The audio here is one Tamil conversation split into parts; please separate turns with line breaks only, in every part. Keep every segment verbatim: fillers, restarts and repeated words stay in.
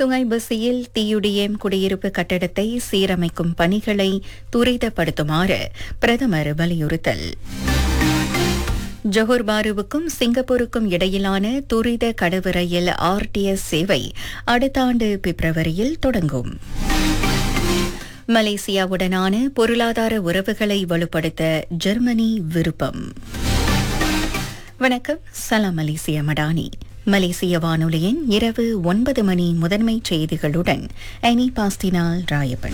சுங்காய் பசியில் தீயுடியம் குடியிருப்பு கட்டடத்தை சீரமைக்கும் பணிகளை துரிதப்படுத்துமாறு பிரதமர் வலியுறுத்தல். ஜொஹர் பாருவுக்கும் சிங்கப்பூருக்கும் இடையிலான துரித கடவு ரயில் ஆர்டிஎஸ் சேவை அடுத்த ஆண்டு பிப்ரவரியில் தொடங்கும். மலேசியாவுடனான பொருளாதார உறவுகளை வலுப்படுத்த ஜெர்மனி விருப்பம். வணக்கம், சலாம் மலேசிய மடானி. மலேசிய வானொலியின் இரவு ஒன்பது மணி முதன்மை செய்திகளுடன் அனி பாஸ்டினால் ராயப்பன்.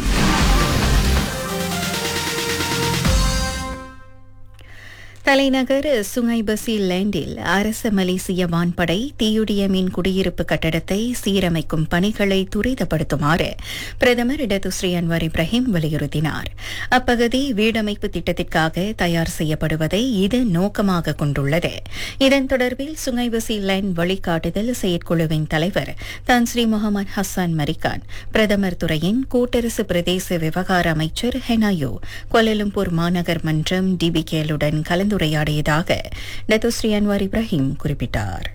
தலைநகர் சுங்காய் பசி லேண்டில் அரச மலேசிய வான்படை தீயுடியமின் குடியிருப்பு கட்டடத்தை சீரமைக்கும் பணிகளை துரிதப்படுத்துமாறு பிரதமர் டத்துஸ்ரீ அன்வார் இப்ராஹிம் வலியுறுத்தினார். அப்பகுதி வீடமைப்பு திட்டத்திற்காக தயார் செய்யப்படுவதை இது நோக்கமாக கொண்டுள்ளது. இதன் தொடர்பில் சுங்காய் பசி லேண்ட் வழிகாட்டுதல் செயற்குழுவின் தலைவர் தன்ஸ்ரீ முகமது ஹசான் மரிகான், பிரதமர் துறையின் கூட்டரசு பிரதேச விவகார அமைச்சர் ஹெனாயோ, கோலாலம்பூர் மாநகர் மன்றம் டிபிகேலுடன் கலந்து உரையாடியதாக டத்துஸ்ரீ அன்வார் இப்ராஹிம் குறிப்பிட்டார்.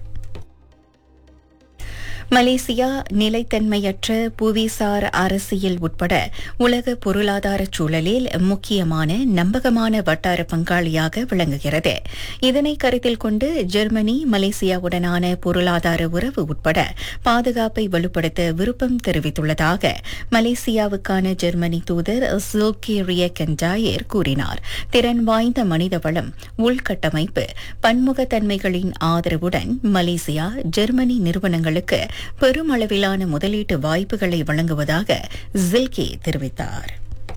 மலேசியா நிலைத்தன்மையற்ற புவிசார் அரசியல் உட்பட உலக பொருளாதார சூழலில் முக்கியமான நம்பகமான வட்டார பங்காளியாக விளங்குகிறது. இதனை கருத்தில் கொண்டு ஜெர்மனி மலேசியாவுடனான பொருளாதார உறவு உட்பட பாதுகாப்பை வலுப்படுத்த விருப்பம் தெரிவித்துள்ளதாக மலேசியாவுக்கான ஜெர்மனி தூதர் சில்கி ரியக்கென்டாயர் கூறினார். திறன் வாய்ந்த மனித வளம், உள்கட்டமைப்பு, பன்முகத்தன்மைகளின் ஆதரவுடன் மலேசியா ஜெர்மனி நிறுவனங்களுக்கு பெருமளவிலான முதலீட்டு வாய்ப்புகளை வழங்குவதாக ஜில்கே தெரிவித்தார்.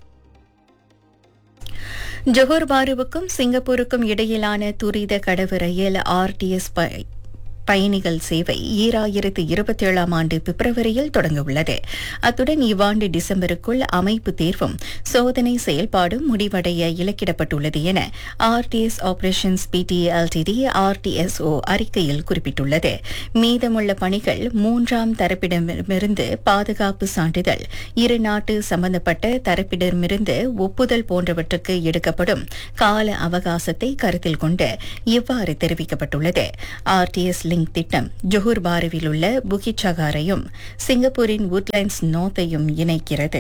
ஜொஹர் பாருவுக்கும் சிங்கப்பூருக்கும் இடையிலான துரித கடவு ரயில் ஆர்டிஎஸ் பயணிகள் சேவை ஈராயிரத்து இருபத்தி ஏழாம் ஆண்டு பிப்ரவரியில் தொடங்கவுள்ளது. அத்துடன் இவ்வாண்டு டிசம்பருக்குள் அமைப்பு தேர்வும் சோதனை செயல்பாடும் முடிவடைய இலக்கிடப்பட்டுள்ளது என ஆர்டிஎஸ் ஆபரேஷன்ஸ் பிடி எல்டிடி ஆர்டிஎஸ்ஓ அறிக்கையில் குறிப்பிட்டுள்ளது. மீதமுள்ள பணிகள் மூன்றாம் தரப்பிடமிருந்து பாதுகாப்பு சான்றிதழ், இரு நாட்டு சம்பந்தப்பட்ட தரப்பிடமிருந்து ஒப்புதல் போன்றவற்றுக்கு எடுக்கப்படும் கால அவகாசத்தை கருத்தில் கொண்டு இவ்வாறு தெரிவிக்கப்பட்டுள்ளது. ஆர்டிஎஸ் திட்டம் ஜொஹர் பாருவில் உள்ள புகிட் சகாரையும் சிங்கப்பூரின் வுட்லேண்ட்ஸ் நோர்த்தையும் இணைக்கிறது.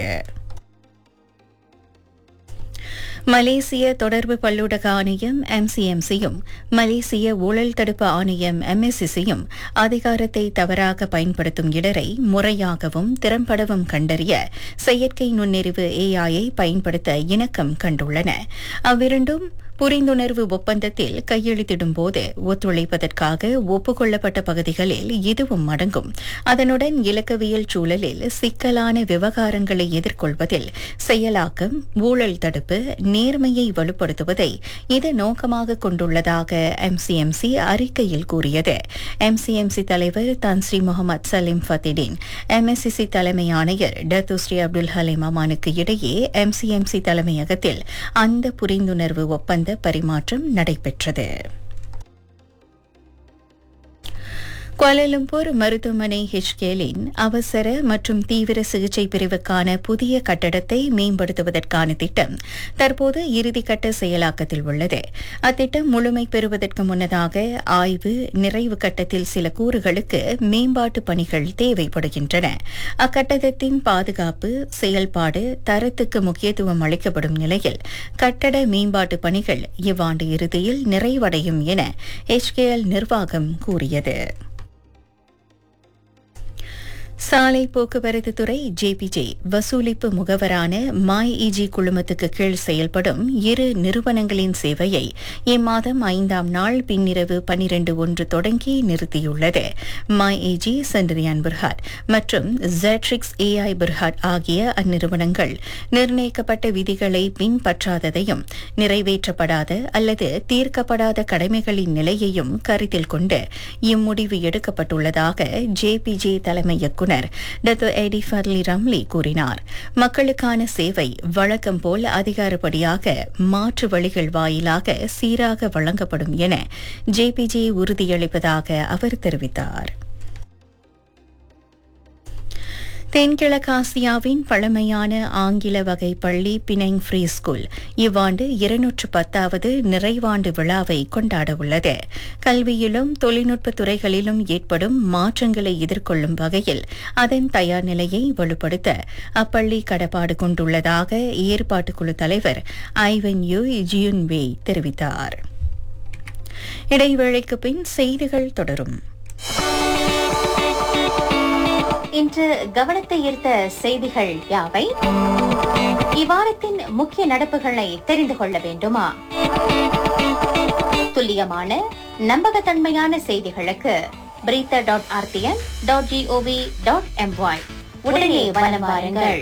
மலேசிய தொடர்பு பல்லூடக ஆணையம் எம்சிஎம்சியும் மலேசிய ஊழல் தடுப்பு ஆணையம் எம்எஸ்சிசியும் அதிகாரத்தை தவறாக பயன்படுத்தும் இடரை முறையாகவும் திறம்படவும் கண்டறிய செயற்கை நுண்ணறிவு ஏஐயை பயன்படுத்த இணக்கம் கண்டுள்ளன. அவ்விரண்டும் புரிந்துணர்வு ஒப்பந்தத்தில் கையெழுத்திடும்போது ஒத்துழைப்பதற்காக ஒப்புக்கொள்ளப்பட்ட பகுதிகளில் இதுவும் அடங்கும். அதனுடன் இலக்கவியல் சூழலில் சிக்கலான விவகாரங்களை எதிர்கொள்வதில் செயலாக்கம், ஊழல் தடுப்பு, நேர்மையை வலுப்படுத்துவதை இது நோக்கமாக கொண்டுள்ளதாக எம்சிஎம்சி அறிக்கையில் கூறியது. எம்சிஎம்சி தலைவர் தன்ஸ்ரீ முகமது சலீம் ஃபத்திடின், எம்எஸ்சிசி தலைமை ஆணையர் டத்துஸ்ரீ அப்துல் ஹலீம் அமானுக்கு இடையே எம்சிஎம்சி தலைமையகத்தில் அந்த புரிந்துணர்வு ஒப்பந்தம் பரிமாற்றம் நடைபெற்றது. கோலாலம்பூர் மருத்துவமனை ஹெச்கேலின் அவசர மற்றும் தீவிர சிகிச்சை பிரிவுக்கான புதிய கட்டடத்தை மேம்படுத்துவதற்கான திட்டம் தற்போது இறுதிக்கட்ட செயலாக்கத்தில் உள்ளது. அத்திட்டம் முழுமை பெறுவதற்கு முன்னதாக ஆய்வு நிறைவு கட்டத்தில் சில கூறுகளுக்கு மேம்பாட்டு பணிகள் தேவைப்படுகின்றன. அக்கட்டடத்தின் பாதுகாப்பு, செயல்பாடு, தரத்துக்கு முக்கியத்துவம் அளிக்கப்படும் நிலையில் கட்டட மேம்பாட்டு பணிகள் இவ்வாண்டு இறுதியில் நிறைவடையும் என ஹெச்கேஎல் நிர்வாகம் கூறியது. சாலை போக்குவரத்து துறை ஜேபிஜே வசூலிப்பு முகவரான மாய் இஜி குழுமத்துக்கு கீழ் செயல்படும் இரு நிறுவனங்களின் சேவையை இம்மாதம் ஐந்தாம் நாள் பின்னிரவு பனிரண்டு ஒன்று தொடங்கி நிறுத்தியுள்ளது. மாய் இஜி சென்ட்ரியான் புர்ஹாட் மற்றும் ஜெட்ரிக்ஸ் ஏஐ புர்ஹாட் ஆகிய அந்நிறுவனங்கள் நிர்ணயிக்கப்பட்ட விதிகளை பின்பற்றாததையும் நிறைவேற்றப்படாத அல்லது தீர்க்கப்படாத கடமைகளின் நிலையையும் கருத்தில் கொண்டு இம்முடிவு எடுக்கப்பட்டுள்ளதாக ஜேபிஜே தலைமை இயக்குநர் டத்தோ எடி ஃபர்லி ரம்லி கூறினார். மக்களுக்கான சேவை வழக்கம் போல் அதிகாரப்படியாக மாற்று வழிகள் வாயிலாக சீராக வழங்கப்படும் என ஜேபிஜே உறுதியளிப்பதாக அவர் தெரிவித்தார். தென்கிழக்காசியாவின் பழமையான ஆங்கில வகை பள்ளி பினங் ஃப்ரீ ஸ்கூல் இவ்வாண்டு இருநூற்று பத்தாவது நிறைவாண்டு விழாவை கொண்டாட உள்ளது. கல்வியிலும் தொழில்நுட்ப துறைகளிலும் ஏற்படும் மாற்றங்களை எதிர்கொள்ளும் வகையில் அதன் தயார் நிலையை வலுப்படுத்த அப்பள்ளி கடப்பாடு கொண்டுள்ளதாக ஏற்பாட்டுக்குழு தலைவர் ஐவன் யூ ஜியுன்வே தெரிவித்தார். இடைவேளைக்கு பின் செய்திகள் தொடரும்.
இன்று கவனத்தை ஈர்த்த செய்திகள் யாவை? இவ்வாரத்தின் முக்கிய நடப்புகளை தெரிந்து கொள்ள வேண்டுமா? துல்லியமான நம்பகத்தன்மையான செய்திகளுக்கு பிரீத்த dot RTN dot gov dot MY உடனே வலம் வாருங்கள்.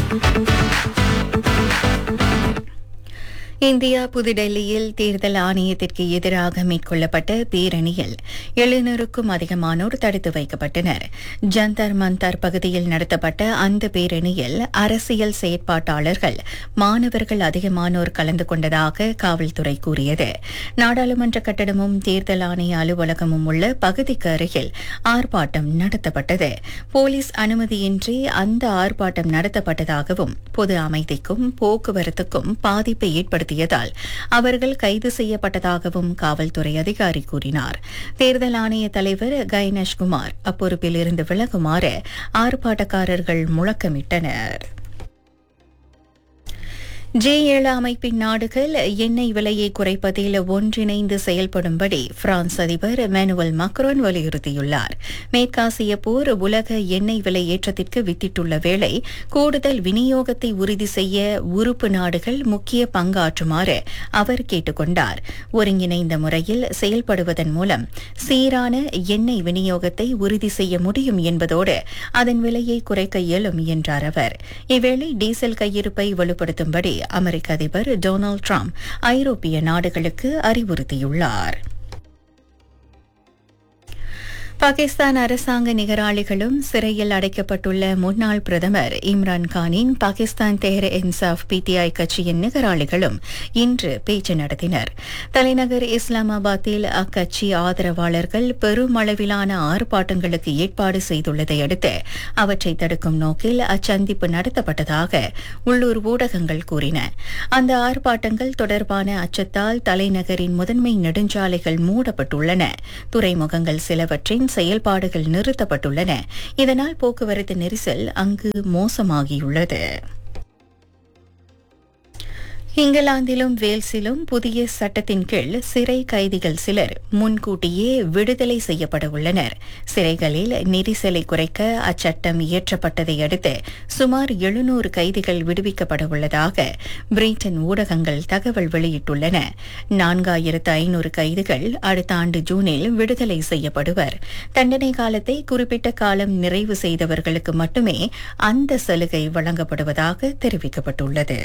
இந்தியா புதுடெல்லியில் தேர்தல் ஆணையத்திற்கு எதிராக மேற்கொள்ளப்பட்ட பேரணியில் எழுநூறுக்கும் அதிகமானோர் தடுத்து வைக்கப்பட்டனர். ஜந்தர் மந்தர் பகுதியில் நடத்தப்பட்ட அந்த பேரணியில் அரசியல் செயற்பாட்டாளர்கள், மாணவர்கள் அதிகமானோர் கலந்து கொண்டதாக காவல்துறை கூறியது. நாடாளுமன்ற கட்டடமும் தேர்தல் ஆணைய அலுவலகமும் உள்ள பகுதிக்கு அருகில் ஆர்ப்பாட்டம் நடத்தப்பட்டது. போலீஸ் அனுமதியின்றி அந்த ஆர்ப்பாட்டம் நடத்தப்பட்டதாகவும் பொது அமைதிக்கும் போக்குவரத்துக்கும் பாதிப்பை ஏற்படுத்த அவர்கள் கைது செய்யப்பட்டதாகவும் காவல்துறை அதிகாரி கூறினார். தேர்தல் ஆணைய தலைவர் கைனேஷ் குமார் அப்பொறுப்பில் இருந்து விலகுமாறு ஆர்ப்பாட்டக்காரர்கள் முழக்கமிட்டனர். ஜே ஏழு அமைப்பின் நாடுகள் எண்ணெய் விலையை குறைப்பதில் ஒன்றிணைந்து செயல்படும்படி பிரான்ஸ் அதிபர் எமானுவல் மக்ரோன் வலியுறுத்தியுள்ளார். மேற்காசிய போர் உலக எண்ணெய் விலை ஏற்றத்திற்கு வித்திட்டுள்ள வேளை கூடுதல் விநியோகத்தை உறுதி செய்ய உறுப்பு நாடுகள் முக்கிய பங்காற்றுமாறு அவர் கேட்டுக் கொண்டார். ஒருங்கிணைந்த முறையில் செயல்படுவதன் மூலம் சீரான எண்ணெய் விநியோகத்தை உறுதி செய்ய முடியும் என்பதோடு அதன் விலையை குறைக்க இயலும் என்றார் அவர். இவ்வேளை டீசல் கையிருப்பை வலுப்படுத்தும்படி அமெரிக்க அதிபர் டொனால்டு டிரம்ப் ஐரோப்பிய நாடுகளுக்கு அறிவுறுத்தியுள்ளார். பாகிஸ்தான் அரசாங்க நிகராளிகளும் சிறையில் அடைக்கப்பட்டுள்ள முன்னாள் பிரதமர் இம்ரான் கானின் பாகிஸ்தான் தெஹ்ரே இன்சாஃப் பிடிஐ கட்சியின் நிகராளிகளும் இன்று பேச்சு நடத்தினர். தலைநகர் இஸ்லாமாபாத்தில் அக்கட்சி ஆதரவாளர்கள் பெருமளவிலான ஆர்ப்பாட்டங்களுக்கு ஏற்பாடு செய்துள்ளதை அடுத்து அவற்றை தடுக்கும் நோக்கில் அச்சந்திப்பு நடத்தப்பட்டதாக உள்ளூர் ஊடகங்கள் கூறின. அந்த ஆர்ப்பாட்டங்கள் தொடர்பான அச்சத்தால் தலைநகரின் முதன்மை நெடுஞ்சாலைகள் மூடப்பட்டுள்ளன. துறைமுகங்கள் சிலவற்றின் செயல்பாடுகள் நிறுத்தப்பட்டுள்ளன. இதனால் போக்குவரத்து நெரிசல் அங்கு மோசமாகியுள்ளது. இங்கிலாந்திலும் வேல்ஸிலும் புதிய சட்டத்தின் கீழ் சிறை கைதிகள் சிலர் முன்கூட்டியே விடுதலை செய்யப்பட உள்ளனர். சிறைகளில் நெரிசலை குறைக்க அச்சட்டம் இயற்றப்பட்டதை அடுத்து சுமார் எழுநூறு கைதிகள் விடுவிக்கப்பட உள்ளதாக பிரிட்டன் ஊடகங்கள் தகவல் வெளியிட்டுள்ளன. நான்காயிரத்து ஐநூறு கைதிகள் அடுத்த ஆண்டு ஜூனில் விடுதலை செய்யப்படுவர். தண்டனை காலத்தை குறிப்பிட்ட காலம் நிறைவு செய்தவர்களுக்கு மட்டுமே அந்த சலுகை வழங்கப்படுவதாக தெரிவிக்கப்பட்டுள்ளது.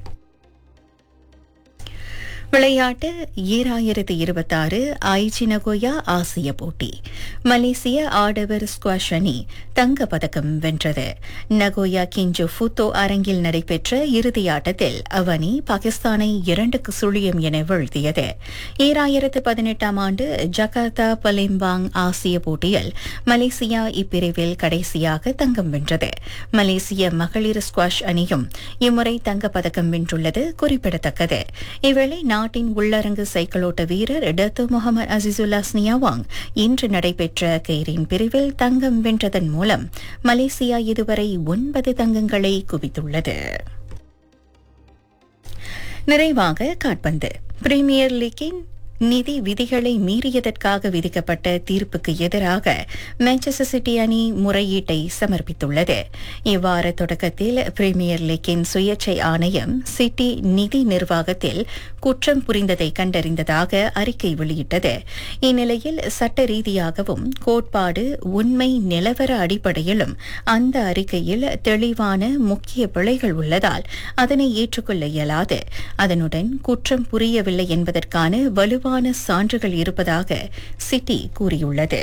விளையாட்டு ஈராயிரத்து இருபத்தாறு ஐச்சி நகோயா ஆசிய போட்டி. மலேசிய ஆடவர் ஸ்குவாஷ் அணி தங்கப் பதக்கம் வென்றது. நகோயா கிஞ்சு ஃபுத்தோ அரங்கில் நடைபெற்ற இறுதியாட்டத்தில் அவ்வணி பாகிஸ்தானை இரண்டுக்கு சுழியம் என வீழ்த்தியது. ஈராயிரத்து பதினெட்டாம் ஆண்டு ஜகார்த்தா பலிம்பாங் ஆசிய போட்டியில் மலேசியா இப்பிரிவில் கடைசியாக தங்கம் வென்றது. மலேசிய மகளிர் ஸ்குவாஷ் அணியும் இம்முறை தங்கப் பதக்கம் வென்றுள்ளது குறிப்பிடத்தக்கது. இவ்வேளை நாட்டின் உள்ளரங்கு சைக்கிளோட்ட வீரர் டத்து முகமது அசிசுல்லா ஸ்னியாவாங் இன்று நடைபெற்ற கெய்ரின் பிரிவில் தங்கம் வென்றதன் மூலம் மலேசியா இதுவரை ஒன்பது தங்கங்களை குவித்துள்ளது. நிறைவாக கால்பந்து. பிரீமியர் லீக்கின் நிதி விதிகளை மீறியதற்காக விதிக்கப்பட்ட தீர்ப்புக்கு எதிராக மான்செஸ்டர் சிட்டி அணி முறையீட்டை சமர்ப்பித்துள்ளது. இவ்வார தொடக்கத்தில் பிரீமியர் லீக்கின் சுயேட்சை ஆணையம் சிட்டி நிதி நிர்வாகத்தில் குற்றம் புரிந்ததை கண்டறிந்ததாக அறிக்கை வெளியிட்டது. இந்நிலையில் சட்ட ரீதியாகவும் கோட்பாடு உண்மை நிலவர அடிப்படையிலும் அந்த அறிக்கையில் தெளிவான முக்கிய பிழைகள் உள்ளதால் அதனை ஏற்றுக்கொள்ள இயலாது. அதனுடன் குற்றம் புரியவில்லை என்பதற்கான வலுவான சான்றுகள் இருப்பதாக சிட்டி கூறியுள்ளது.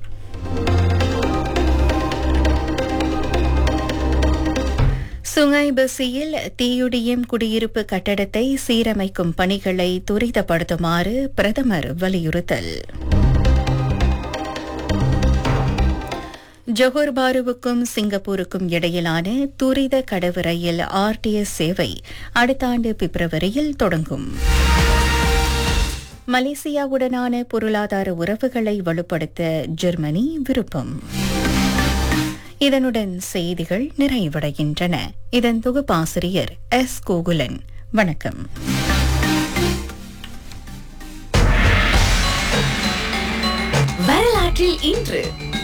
சுங்காய் பசியில் தீயுடியும் குடியிருப்பு கட்டடத்தை சீரமைக்கும் பணிகளை துரிதப்படுத்துமாறு பிரதமர் வலியுறுத்தல். ஜொஹர் பாருவுக்கும் சிங்கப்பூருக்கும் இடையிலான துரித கடவு ரயில் ஆர்டிஎஸ் சேவை அடுத்த ஆண்டு பிப்ரவரியில் தொடங்கும். மலேசியாவுடனான பொருளாதார உறவுகளை வலுப்படுத்த ஜெர்மனி விருப்பம். இதனுடன் செய்திகள் நிறைவடைகின்றன. இதன் தொகுப்பாசிரியர் எஸ் கோகுலன். வணக்கம்.
வரலாற்றில் இன்று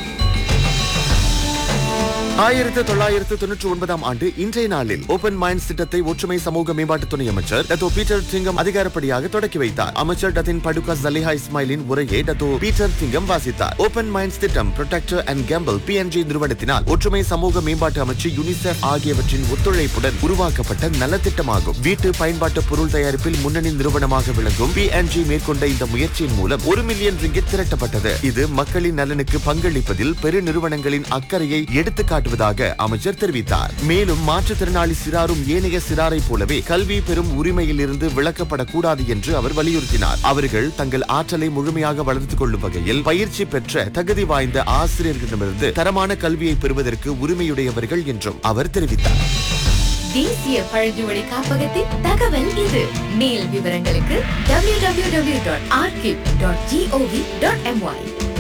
ஆயிரத்து தொள்ளாயிரத்து தொன்னூற்றி ஒன்பதாம் ஆண்டு இன்றைய நாளில் ஓபன் மைண்ட்ஸ் திட்டத்தை ஒற்றுமை சமூக மேம்பாட்டு துணை அமைச்சர் டத்தோ பீட்டர் திங்கம் அதிகாரப்படியாக தொடக்கி வைத்தார். அமைச்சர் டத்தின் படுகா ஜலிஹா இஸ்மாயிலின் உரையை டத்தோ பீட்டர் திங்கம் வாசித்தார். ஓபன் மைண்ட்ஸ் திட்டம் ப்ரொடெக்டர் அண்ட் கேம்பிள் பிஎன்ஜி நிறுவனத்தினால் ஒற்றுமை சமூக மேம்பாட்டு அமைச்சு யுனிசெஃப் ஆகியவற்றின் ஒத்துழைப்புடன் உருவாக்கப்பட்ட நலத்திட்டமாகும். வீட்டு பயன்பாட்டு பொருள் தயாரிப்பில் முன்னணி நிறுவனமாக விளங்கும் பிஎன்ஜி மேற்கொண்ட இந்த முயற்சியின் மூலம் ஒரு மில்லியன் ரிங்கிட் திரட்டப்பட்டது. இது மக்களின் நலனுக்கு பங்களிப்பதில் பெரு நிறுவனங்களின் அக்கறையை எடுத்துக்காட்டு அமைச்சர் தெரிவித்தார். மேலும் மாற்றுத்திறனாளி சிறாரும் ஏனைய சிறாரை போலவே கல்வி பெறும் உரிமையில் இருந்து விலக்கப்படக்கூடாது என்று அவர் வலியுறுத்தினார். அவர்கள் தங்கள் ஆற்றலை முழுமையாக வளர்த்துக் கொள்ளும் வகையில் பயிற்சி பெற்ற தகுதி வாய்ந்த ஆசிரியர்களிடமிருந்து தரமான கல்வியை பெறுவதற்கு உரிமையுடையவர்கள் என்றும் அவர் தெரிவித்தார்.
தேசிய பழங்குடி காப்பகத்தின் தகவல் இது. மேல் விவரங்களுக்கு W W W dot archive dot gov dot MY.